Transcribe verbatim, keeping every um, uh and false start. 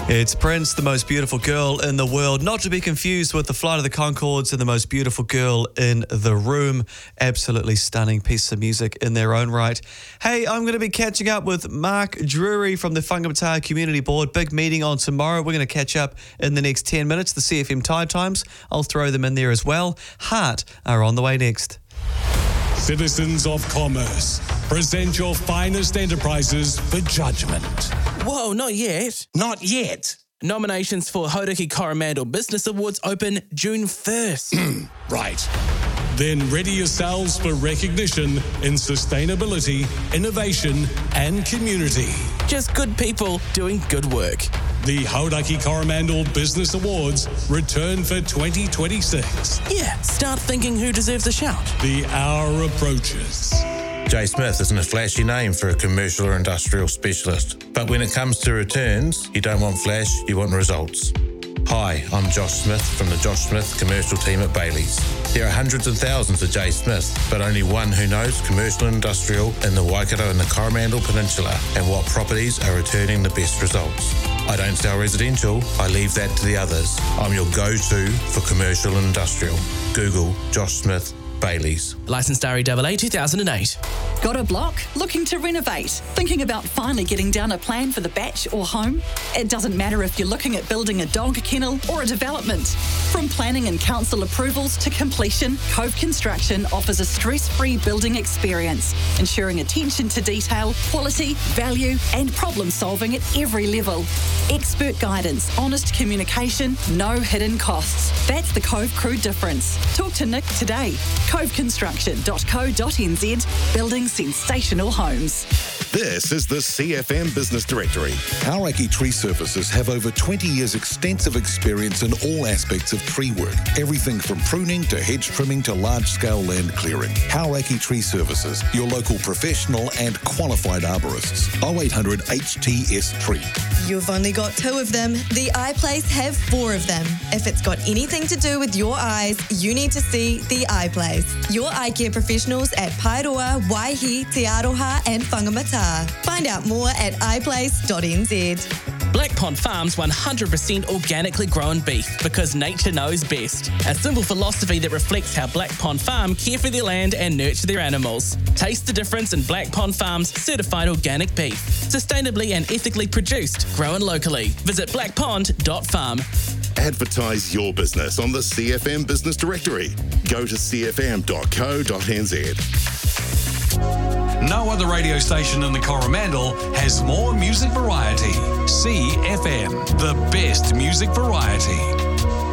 It's Prince, the most beautiful girl in the world, not to be confused with the Flight of the Conchords and the most beautiful girl in the room. Absolutely stunning piece of music in their own right. Hey, I'm going to be catching up with Mark Drury from the Whangamata Community Board. Big meeting on tomorrow. We're going to catch up in the next ten minutes. The C F M Tide Times, I'll throw them in there as well. Heart are on the way next. Citizens of Commerce, present your finest enterprises for judgment. Whoa, not yet. Not yet. Nominations for Hauraki Coromandel Business Awards open June first. Right. Then ready yourselves for recognition in sustainability, innovation and community. Just good people doing good work. The Hauraki Coromandel Business Awards return for twenty twenty-six. Yeah, start thinking who deserves a shout. The hour approaches. Jay Smith isn't a flashy name for a commercial or industrial specialist. But when it comes to returns, you don't want flash, you want results. Hi, I'm Josh Smith from the Josh Smith commercial team at Bailey's. There are hundreds of thousands of Jay Smith, but only one who knows commercial and industrial in the Waikato and the Coromandel Peninsula and what properties are returning the best results. I don't sell residential, I leave that to the others. I'm your go-to for commercial and industrial. Google Josh Smith Bailey's. Licensed R E A A two thousand eight. Got a block? Looking to renovate? Thinking about finally getting down a plan for the batch or home? It doesn't matter if you're looking at building a dog kennel or a development. From planning and council approvals to completion, Cove Construction offers a stress-free building experience, ensuring attention to detail, quality, value and problem solving at every level. Expert guidance, honest communication, no hidden costs. That's the Cove Crew difference. Talk to Nick today. cove construction dot co dot n z, building sensational homes. This is the C F M Business Directory. Hauraki Tree Services have over twenty years extensive experience in all aspects of tree work. Everything from pruning to hedge trimming to large-scale land clearing. Hauraki Tree Services, your local professional and qualified arborists. oh eight hundred H T S Tree. You've only got two of them. The Eye Place have four of them. If it's got anything to do with your eyes, you need to see the Eye Place. Your eye care professionals at Paeroa, Waihi, Te Aroha and Whangamata. Find out more at i place dot n z. Black Pond Farms one hundred percent organically grown beef because nature knows best. A simple philosophy that reflects how Black Pond Farm care for their land and nurture their animals. Taste the difference in Black Pond Farm's certified organic beef. Sustainably and ethically produced, grown locally. Visit black pond dot farm. Advertise your business on the C F M Business Directory. Go to c f m dot co dot n z. No other radio station in the Coromandel has more music variety. C F M, the best music variety.